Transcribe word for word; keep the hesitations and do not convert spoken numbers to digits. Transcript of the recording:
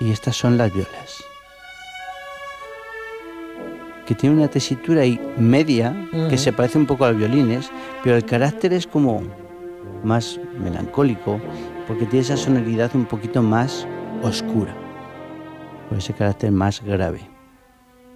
Y estas son las violas, que tiene una tesitura ahí media, uh-huh. que se parece un poco a los violines, pero el carácter es como más melancólico, porque tiene esa sonoridad un poquito más oscura, con ese carácter más grave.